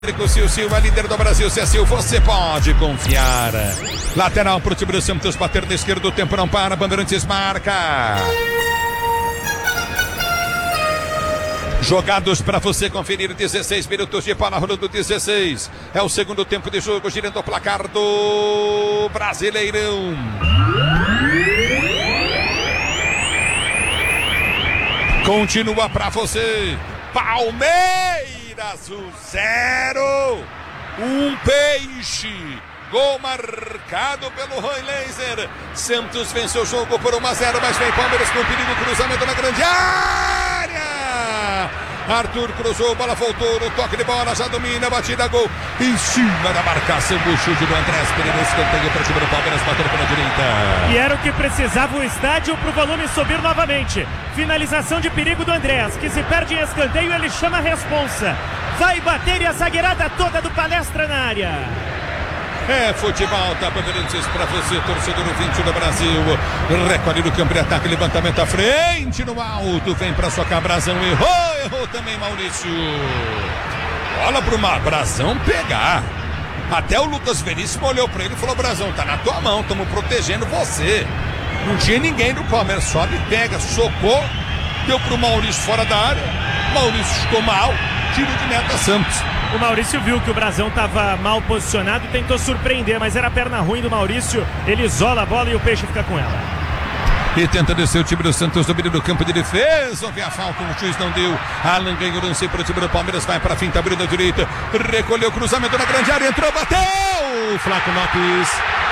Sil, a líder do Brasil, Sil, você pode confiar. Lateral pro time do Santos, bater na esquerda, o tempo não para, Bandeirantes marca. Jogados para você conferir, 16 minutos de bola rolando, 16. É o segundo tempo de jogo, girando o placar do Brasileirão. Continua para você, Palmeiras 0, um peixe. Gol marcado pelo Roy Laser. Santos venceu o jogo por 1-0, mas vem Palmeiras com perigo, cruzamento na grande área. Arthur cruzou, bola voltou, no toque de bola, já domina, batida, gol em cima da marcação, o chute do Andrés Pereira, escanteio para o time do Palmeiras, batendo pela direita. E era o que precisava o estádio para o volume subir novamente. Finalização de perigo do Andrés, que se perde em escanteio, ele chama a responsa. Vai bater e a zagueirada toda do Palestra na área. É futebol, tá Bandeirantes pra você, torcedor ouvinte do Brasil. Recolhe no campo de ataque, levantamento à frente, no alto, vem pra socar, Brazão errou também Maurício. Bola pro Brazão pegar. Até o Lucas Veríssimo olhou pra ele e falou: Brazão, tá na tua mão, estamos protegendo você. Não tinha ninguém no Palmeiras, sobe, pega, socou, deu pro Maurício fora da área. Maurício ficou mal, tiro de meta Santos. O Maurício viu que o Brazão estava mal posicionado e tentou surpreender, mas era a perna ruim do Maurício. Ele isola a bola e o Peixe fica com ela. E tenta descer o time do Santos, domínio do campo de defesa. Houve a falta, o juiz não deu. Alan ganhou, lancei para o time do Palmeiras, vai para a finta, abrindo a direita. Recolheu o cruzamento na grande área, entrou, bateu! Flaco Lopes.